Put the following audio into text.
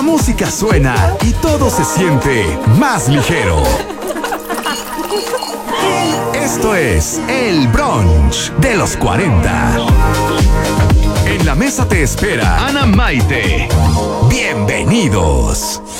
La música suena y todo se siente más ligero. Esto es el brunch de los 40. En la mesa te espera Ana Maite. Bienvenidos.